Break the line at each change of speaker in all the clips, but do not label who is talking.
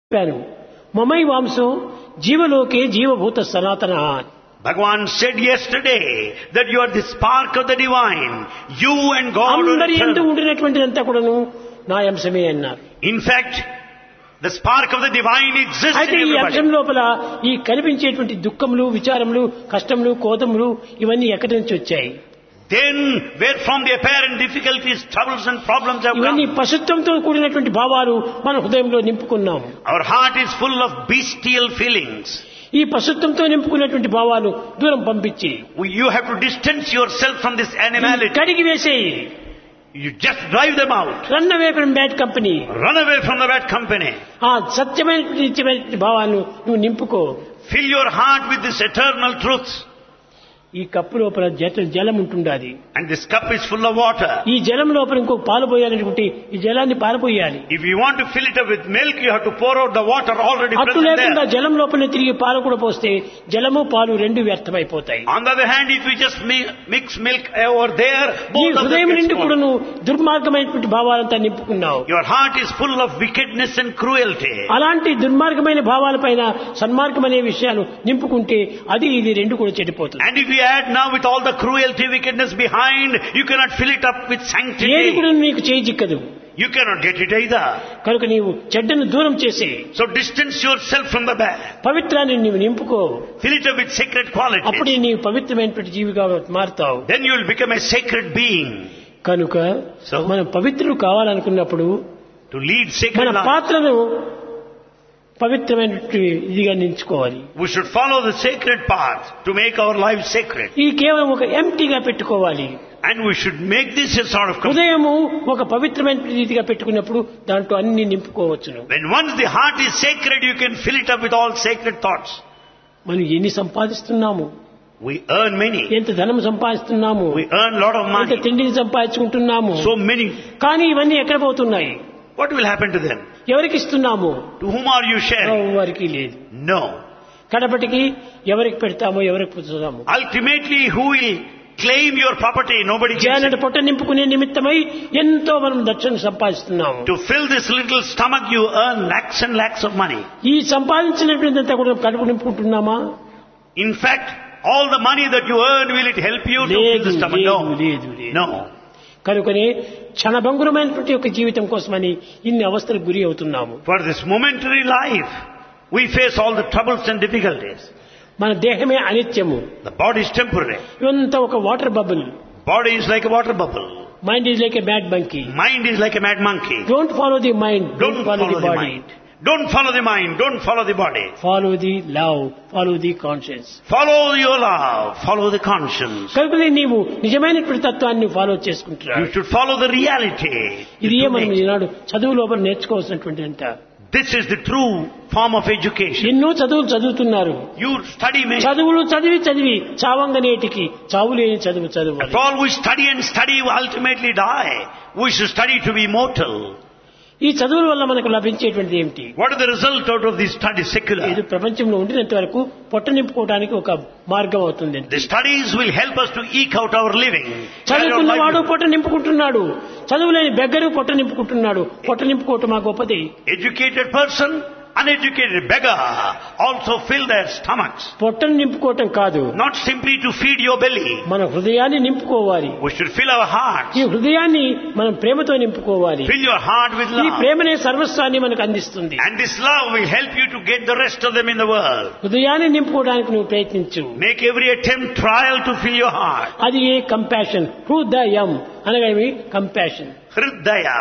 చెప్పాను మమై వాంసో జీవలోకే జీవభూత సనాతన.
Bhagavan said yesterday that you are the spark of the divine. You and God are
అందరి యందు
eternal.
ఉండినటువంటిదంతా కూడాను నా అంశమే అన్నారు.
In fact, the spark of the divine exists
అయితే
in
ఈ
everybody.
అంశం లోపల ఈ కనిపించేటువంటి దుఃఖములు, విచారములు, కష్టములు, కోదములు ఇవన్నీ ఎక్కడి నుంచి వచ్చాయి?
Then, where from the apparent difficulties, troubles and problems have
ఇవన్నీ
come?
పశుత్వంతో కూడినటువంటి భావాలు మన హృదయంలో నింపుకున్నాము.
Our heart is full of bestial feelings.
ఈ పశుత్వంతో నింపుకున్నటువంటి భావాలు దూరం పంపించి
You have to distance yourself from this animality.
కడిగి వేసేయి.
You just drive them out.
Run away from bad company.
Run away from the bad company.
ఆ సత్యమైన నిత్యమైన భావాన్ని నువ్వు నింపుకో.
Fill your heart with this eternal truth.
ఈ cup లోపల జలం ఉంటుండాలి.
And this cup is full of water.
ఈ జలం లోపల ఇంకో పాలు పోయాలనుకుంటే ఈ జలాన్ని పారపోయాలి.
If you want to fill it up with milk, you have to pour out the water already
అట్లు
present
లేకుండా
there.
జలం లోపల తిరిగి పాలు కూడా పోస్తే జలము పాలు రెండు వ్యర్థమైపోతాయి.
On the other hand, if you just mix milk over there,
ఈ
both of them
హృదయం
get
నిండి కూడా
spoiled.
నువ్వు దుర్మార్గమైనటువంటి భావాలంతా నింపుకున్నావు.
Your heart is full of wickedness and cruelty.
అలాంటి దుర్మార్గమైన భావాలపైన సన్మార్గమనే విషయాలు నింపుకుంటే అది ఇది రెండు కూడా చెడిపోతుంది.
And if you add now with all the cruelty, wickedness behind, you cannot fill it up with
ఏది
sanctity.
కూడా నీకు చేజిక్కదు.
You cannot get it either.
కనుక నీవు చెడ్డను దూరం చేసి
So distance yourself from the bad.
పవిత్రాన్ని నీవు నింపుకో.
Fill it up with sacred
అప్పుడే
qualities.
నీవు పవిత్రమైనటువంటి జీవిగా మారుతావు.
Then you will become a sacred being.
కనుక
So?
మనం పవిత్రులు కావాలనుకున్నప్పుడు
To lead
మన
sacred life,
పాత్రను పవిత్రమైనటువంటి ఇదిగా నించుకోవాలి.
we should follow the sacred path to make our life sacred.
ఇది కేవలం ఒక ఎంటీగా పెట్టుకోవాలి.
And we should make this a sort of
హృదయము ఒక పవిత్రమైన రీతిగా పెట్టుకున్నప్పుడు దాంట్లో అన్ని నింపుకోవచ్చును.
when once the heart is sacred, you can fill it up with all sacred thoughts.
మనం ఎన్ని సంపాదిస్తున్నాము,
We earn many.
ఎంత ధనం సంపాదిస్తున్నాము,
We earn a lot of
ఎంత
money.
తిండిని సంపాదించుకుంటున్నాము.
So many.
కానీ ఇవన్నీ ఎక్కడ పోతున్నాయి?
What will happen to them?
ఎవరికి ఇస్తున్నాము?
To whom are you sharing?
ఎవరికి లేదు.
No.
కడపటికి ఎవరికి పెడతామో ఎవరికి పుచ్చుతాము.
Ultimately, who will claim your property? Nobody gets
జానటి
it.
పొట్ట నింపుకునే నిమిత్తమై ఎంతో మనం దక్షిణ సంపాదిస్తున్నాము.
To fill this little stomach, you earn lakhs and lakhs of money.
ఈ సంపాదించినటువంటిదంతా కూడా కడుపు నింపుకుంటున్నామా?
In fact, all the money that you earn, will it help you to fill
లేదు
the stomach?
లేదు
No.
లేదు లేదు.
No.
కనుకనే క్షణభంగురమైనటువంటి ఒక జీవితం కోసమని ఇన్ని అవస్థలకు గురి అవుతున్నాము.
For this momentary life, we face all the troubles and difficulties.
మన దేహమే అనిత్యము.
The body is temporary.
ఇవంతా ఒక water bubble.
Body is like a water bubble.
Mind is like a bad monkey.
Mind is like a mad monkey.
Don't follow the mind,
Don't follow the
body.
mind. Don't follow the mind. Don't follow the body.
Follow the love, follow the conscience.
Follow your love. Follow the conscience.
కనుకనే నీవు నిజమైనటువంటి తత్వాన్ని follow
You
చేసుకుంటున్నావు.
should follow the reality.
ఇది మనం ఈనాడు చదువు లోపల నేర్చుకోవాల్సినటువంటి అంట.
This is the true form of education.
ఎన్నో చదువులు చదువుతున్నారు.
You study many.
చదువులు చదివి చదివి చావంగనేటికి చావులేని చదువు చదువు.
If all we study and study, we ultimately die. We should study to be immortal.
ఈ చదువుల వల్ల మనకు లభించేటువంటిది ఏమిటి?
What is the result out of these studies?
ఇది
Secular.
ప్రపంచంలో ఉండినంత వరకు పొట్ట నింపుకోవడానికి ఒక మార్గం అవుతుంది.
The studies will help us to eke out our living.
చదువుకున్నవాడు పొట్ట నింపుకుంటున్నాడు, చదువులేని బెగ్గరు పొట్ట నింపుకుంటున్నాడు. పొట్ట నింపుకోవటం మా గొప్పది.
Educated person, uneducated beggar also fill their stomachs.
పొట్టను నింపుకోవటం కాదు,
Not simply to feed your belly.
మన హృదయాన్ని నింపుకోవాలి.
We should fill our hearts.
ఈ హృదయాన్ని మనం ప్రేమతో నింపుకోవాలి.
Fill your heart with
ఈ
love.
ప్రేమనే సర్వస్వాన్ని మనకు అందిస్తుంది.
And this love will help you to get the rest of them in the world.
హృదయాన్ని నింపుకోవడానికి నువ్వు ప్రయత్నించు.
Make every attempt, trial to fill your heart.
అది ఏ కంపాషన్, హృదయం అనగా కంపాషన్,
Hridaya.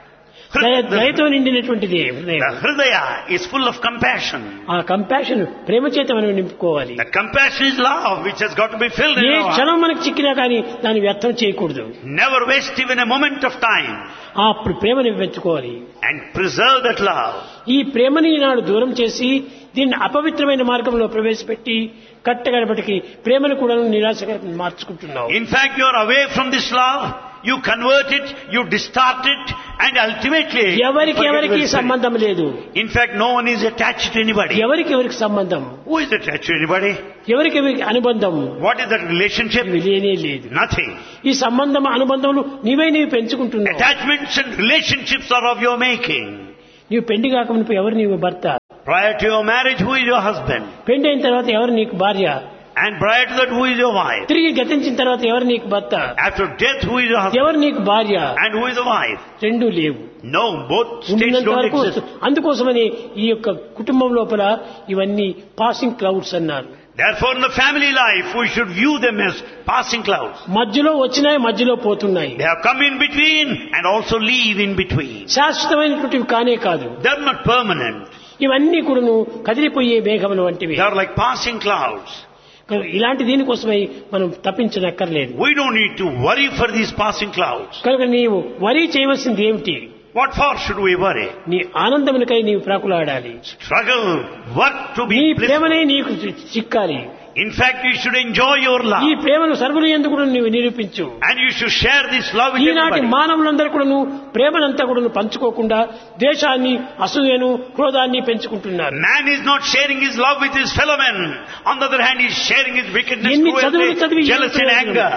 దయతో నిండినటువంటిది
The
హృదయం.
Hridaya is full of compassion.
ఆ compassion ప్రేమ చేత మనం నింపుకోవాలి.
The compassion is love which has got to be filled in
A
our heart.
క్షణం మనకు చిక్కినా కానీ దాన్ని వ్యర్థం చేయకూడదు.
Never waste even a moment of time.
అప్పుడు ప్రేమని పెంచుకోవాలి.
And preserve that love.
ఈ ప్రేమని ఈనాడు దూరం చేసి దీన్ని అపవిత్రమైన మార్గంలో ప్రవేశపెట్టి కట్టగడపటికి ప్రేమను కూడా నిరాశగా మార్చుకుంటున్నావు.
In fact, you are away from this love. You convert it, you distort it, and ultimately
ఎవరికి
forget
ఎవరికి
your spirit.
సంబంధం లేదు.
In fact, no one is attached to anybody.
ఎవరికి ఎవరికి సంబంధం,
Who is attached to anybody?
ఎవరికి ఎవరికి అనుబంధం
What is that relationship?
ఇవి లేనే లేదు.
Nothing.
ఈ సంబంధం అనుబంధములు నీవే నీవు పెంచుకుంటున్నావు.
Attachments and relationships are of your making.
నీవు పెళ్లి కాకమునుపు ఎవరు నీవు భర్త,
Prior to your marriage, who is your husband?
పెళ్లి అయిన తర్వాత ఎవరు నీకు భార్య,
And prior to that, who is your wife?
తిరిగి గతించిన తర్వాత ఎవరు నీకు భర్త,
After death, who is your husband?
ఎవరు నీకు భార్య,
And who is the wife?
రెండూ లేవు.
No, both states
ఉన్నంత
don't
వరకు
exist.
అందుకోసమని ఈ యొక్క కుటుంబం లోపల ఇవన్నీ పాసింగ్ క్లౌడ్స్ అన్నారు.
Therefore, in the family life, we should view them as passing clouds.
మధ్యలో వచ్చినాయి, మధ్యలో పోతున్నాయి.
They have come in between and also leave in between.
శాశ్వతమైనటువంటివి కానే కాదు.
They are not permanent.
ఇవన్నీ కూడాను కదిలిపోయే మేఘములు వంటివి.
They are like passing clouds.
ఇలాంటి దీనికోసమై మనం తప్పించనక్కర్లేదు.
We don't need to worry for these passing clouds.
కనుక నీవు వరీ చేయవలసింది ఏమిటి?
What for should we worry?
నీ ఆనందమునికై నీవు ప్రాకులాడాలి.
Struggle, work to
నీ
be blissful.
ప్రేమనే నీకు చిక్కాలి.
In fact, you should enjoy your love.
ఈ ప్రేమను సర్వులు ఎందుకు నీవు నిరూపించు.
And you should share this love with
ఈనాటి
everybody.
మానవులందరూ కూడాను ప్రేమనంతా కూడాను పంచుకోకుండా ద్వేషాన్ని, అసూయను, క్రోధాన్ని పెంచుకుంటున్నారు.
Man is not sharing his love with his fellow men. On the other hand, he is sharing his wickedness,
ఎన్ని చదువులు
cruelty,
చదివి
jealousy and anger.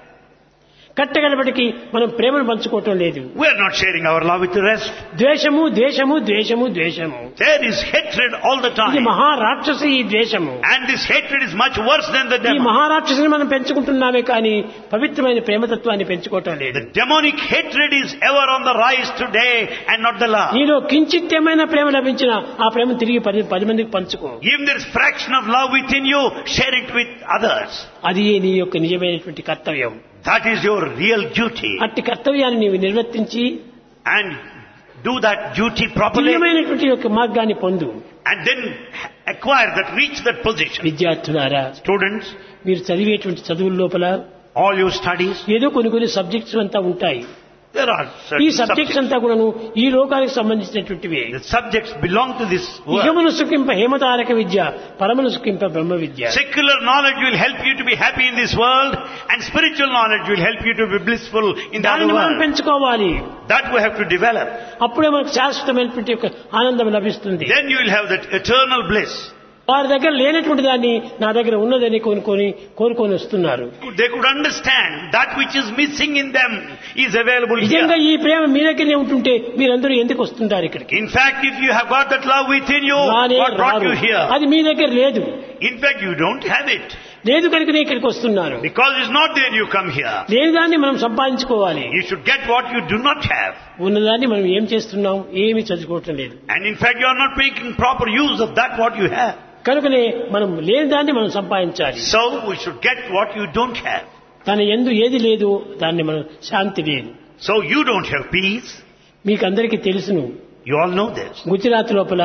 కట్టగలబడికి మనం ప్రేమను పంచుకోవటం లేదు.
We are not sharing our love with the rest.
ద్వేషము ద్వేషము ద్వేషము ద్వేషము.
There is hatred all the
ఇది
time.
మహారాక్షసి ఈ ద్వేషము.
And this hatred is much worse than the
ఈ
demon.
మహారాక్షసిని మనం పెంచుకుంటున్నామే కానీ పవిత్రమైన ప్రేమతత్వాన్ని పెంచుకోవటం లేదు.
The demonic hatred is ever on the rise today and not the love.
నీలో కించిత్తేమైనా ప్రేమ లభించిన ఆ ప్రేమ తిరిగి 10 మందికి పంచుకో.
If there is fraction of love within you, share it with others.
అది నీ యొక్క నిజమైనటువంటి కర్తవ్యం.
That is your real duty.
అట్టి కర్తవ్యాన్ని నీవు నిర్వర్తించి
And do that duty properly.
నిజమైనటువంటి యొక్క మార్గాన్ని పొందు.
And then acquire that, reach that position.
విద్యార్థులారా,
Students,
మీరు చదివేటువంటి చదువుల లోపల
all your studies,
ఏదో కొన్ని సబ్జెక్ట్స్ అంతా ఉంటాయి.
there are
ఈ
certain
సబ్జెక్ట్స్
subjects.
అంతా కూడాను ఈ లోకానికి సంబంధించినటువంటివి.
The subjects belong to this world.
ఇహమును సుఖింప హేమతారక విద్య, పరమును సుఖింప బ్రహ్మ విద్య.
Secular knowledge will help you to be happy in this world, and spiritual knowledge will help you to be blissful in the other
దాన్ని మనం
world.
పెంచుకోవాలి.
That we have to develop.
అప్పుడే మనకు శాశ్వతమైనటువంటి యొక్క ఆనందం లభిస్తుంది.
Then you will have that eternal bliss.
వారి దగ్గర లేనటువంటి దాన్ని నా దగ్గర ఉన్నదని కోరుకొని వస్తున్నారు.
They could understand that which is missing in them is available
నిజంగా
here.
ఈ ప్రేమ మీ దగ్గరనే ఉంటుంటే మీరందరూ ఎందుకు వస్తుంటారు ఇక్కడికి?
In fact, if you have got that love within you,
రానే
what brought
రారు.
you here?
అది మీ దగ్గర లేదు.
In fact, you don't have it.
లేదు కనుకనే ఇక్కడికి వస్తున్నారు.
Because it's not there, you come here.
లేని దాన్ని మనం సంపాదించుకోవాలి.
You should get what you do not have.
ఉన్నదాన్ని మనం ఏం చేస్తున్నాం? ఏమీ చదువుకోవటం లేదు.
And in fact, you are not making proper use of that what you have.
కనుకనే మనం లేని దాన్ని మనం సంపాదించాలి.
So, we should get what you don't have.
తన యందు ఏది లేదు దాన్ని మనం శాంతి లేదు.
So, you don't have peace.
మీకు అందరికీ తెలుసును.
You all know this.
Gujarat లోపల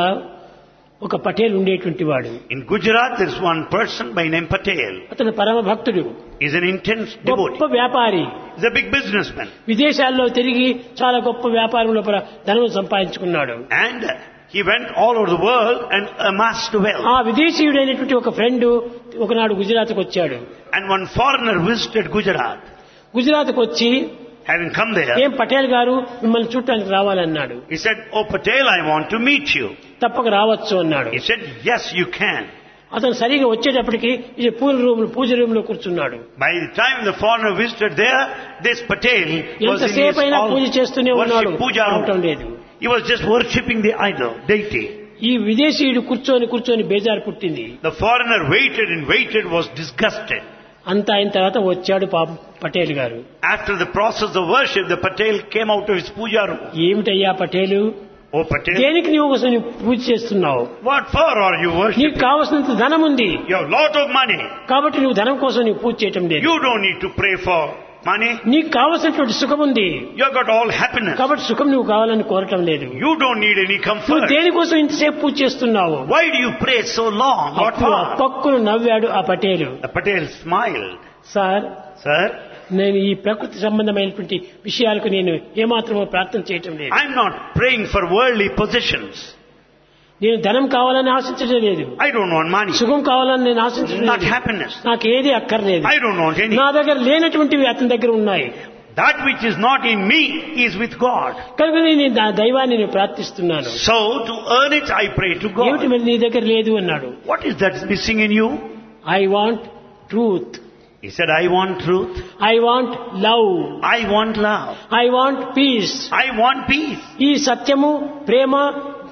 ఒక పటేల్ ఉండేటువంటి వాడు.
In Gujarat, there is one person by name Patel.
అతను పరమ భక్తుడు.
He's an intense devotee.
గొప్ప వ్యాపారి.
He's a big businessman.
విదేశాల్లో తిరిగి చాలా గొప్ప వ్యాపారం లోపల ధనం సంపాదించుకున్నాడు.
And he went all over the world and amassed wealth.
ఆ విదేశీయుడైనటువంటి ఒక ఫ్రెండ్ ఒకనాడు గుజరాత్కు వచ్చాడు.
And one foreigner visited Gujarat.
గుజరాత్కు వచ్చి,
Having come there,
ఏం పటేల్ గారు మిమ్మల్ని చూడటానికి రావాలన్నాడు.
he said, "Oh Patel, I want to meet you."
తప్పక రావచ్చు అన్నాడు.
He said, "Yes, you can."
అతను సరిగా వచ్చేటప్పటికి ఇది పూజ రూమ్ లో కూర్చున్నాడు.
By the time the foreigner visited there, this Patel was in
ఎంతసేపు అయినా పూజ
his
చేస్తూనే ఉన్నాడు.
worship puja
రావటం
room.
లేదు.
He was just worshipping the idol, deity.
ఈ విదేశీయుడు కూర్చొని బేజారు పుట్టింది.
The foreigner waited and waited, was disgusted.
అంతా అయిన తర్వాత వచ్చాడు పాపం పటేల్ గారు.
After the process of worship, the Patel came out of his puja room.
ఏమిటయ్యా పటేలు,
Oh Patel,
దేనికి నీవు కోసం పూజ చేస్తున్నావు?
what for are you
నీకు
worshipping?
కావలసినంత ధనం ఉంది
You have lot of money.
కాబట్టి నువ్వు ధనం కోసం నీవు పూజ చేయటం లేదు.
You don't need to pray for money.
నీకు కావలసినటువంటి సుఖం ఉంది
You have got all happiness.
కాబట్టి సుఖం నువ్వు కావాలని కోరటం లేదు.
You don't need any
నువ్వు
comfort.
దేనికోసం ఇంతసేపు పూజ చేస్తున్నావు?
Why do you pray so long? What
అప్పుడు ఆ
for?
పక్కును నవ్వాడు ఆ Patel.
The Patel smiled.
Sir,
Sir,
నేను ఈ ప్రకృతి సంబంధమైనటువంటి విషయాలకు నేను ఏమాత్రమో ప్రార్థన చేయటం లేదు.
I'm not praying for worldly possessions.
నేను ధనం కావాలని ఆశించడం లేదు.
I don't want money.
సుఖం కావాలని నేను ఆశించడం
Not
లేదు.
happiness.
నాకు ఏది అక్కర్లేదు.
I don't want any.
నా దగ్గర లేనటువంటివి అతని దగ్గర ఉన్నాయి.
That which is not in me is with God.
కనుక నేను ఆ దైవాన్ని నేను ప్రార్థిస్తున్నాను.
So to earn it, I pray to
ఏమిటి
God.
మరి నీ దగ్గర లేదు అన్నాడు.
What is that missing in you?
I want truth,
He said, I want truth.
I want love,
I want love.
I want peace.
I want peace.
ఈ సత్యము, ప్రేమ,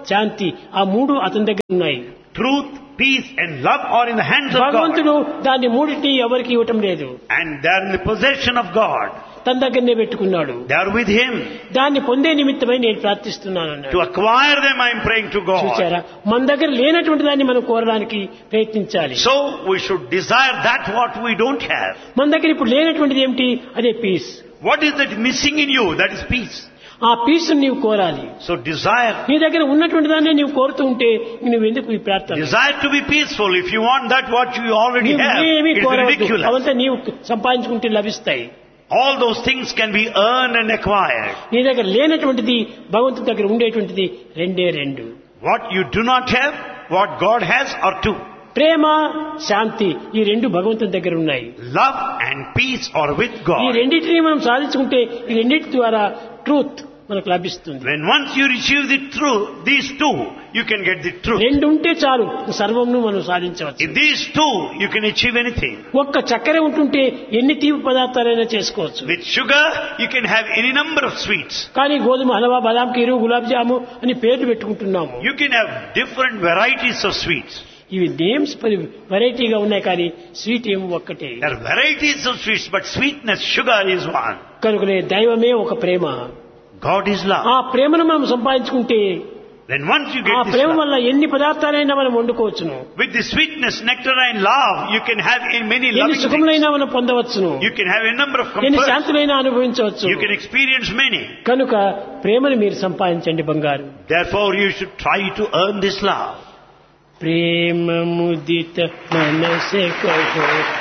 శాంతి ఆ మూడు అతని దగ్గర ఉన్నాయి.
Truth, peace and love are in the hands of God.
భగవంతుడు దాన్ని మూడింటిని ఎవరికి ఇవ్వటం లేదు.
And they are in the possession of God.
తన దగ్గరనే పెట్టుకున్నాడు.
They are with Him.
దాన్ని పొందే నిమిత్తమై నేను ప్రార్థిస్తున్నాను అన్నాడు.
To acquire them I am praying to God.
చూచారా, మన దగ్గర లేనటువంటి దాన్ని మనం కోరడానికి ప్రయత్నించాలి.
So we should desire that what we don't have.
మన దగ్గర ఇప్పుడు లేనటువంటిది ఏమిటి? అదే piece.
What is that missing in you? That is peace.
ఆ పీస్ నీవు కోరాలి.
So desire.
నీ దగ్గర ఉన్నటువంటి దాన్ని నీవు కోరుతూ ఉంటే నువ్వు ఎందుకు ఈ ప్రార్థన?
Desire to be peaceful. If you want that what you already have,
ఏమీ
it's
కోరవద్దు.
ridiculous.
అవంతా నీవు సంపాదించుకుంటే లభిస్తాయి.
All those things can be earned and acquired.
నీ దగ్గర లేనటువంటిది భగవంతుడి దగ్గర ఉండేటువంటిది రెండే రెండు.
What you do not have, what God has are two.
ప్రేమ, శాంతి ఈ రెండు భగవంతుని దగ్గర ఉన్నాయి.
Love and peace are with
ఈ
God.
రెండింటిని మనం సాధించుకుంటే ఈ రెండింటి ద్వారా ట్రూత్ మనకు లభిస్తుంది.
When once you receive the truth, these two, you can get the truth.
రెండు ఉంటే చాలు సర్వమును మనం సాధించవచ్చు.
In these two, you can achieve anything.
ఒక్క చక్కెర ఉంటుంటే ఎన్ని తీపి పదార్థాలైనా చేసుకోవచ్చు.
With sugar, you can have any number of sweets.
కానీ గోధుమ హల్వా, బాదాం కీరు, గులాబ్ జాము అని పేర్లు పెట్టుకుంటున్నాము.
You can have different varieties of sweets.
ఇవి నేమ్స్ వెరైటీగా ఉన్నాయి కానీ స్వీట్ ఏమో ఒక్కటే.
There are varieties of sweets, but sweetness, sugar is one.
కనుకనే దైవమే ఒక ప్రేమ.
God is love.
ఆ ప్రేమను మనం సంపాదించుకుంటే
Then once you
ఆ
get this
ప్రేమ
love,
వల్ల ఎన్ని పదార్థాలైనా మనం వండుకోవచ్చును.
with the sweetness, nectar and love, you can have in many
ఎన్ని
loving things.
సుఖములైనా మనం పొందవచ్చును.
You can have a number of
ఎన్ని
comforts.
శాంతులైనా అనుభవించవచ్చు.
You can experience many.
కనుక ప్రేమను మీరు సంపాదించండి బంగారు.
Therefore, you should try to earn this love.
ప్రేమ ముదిత మనసే కహో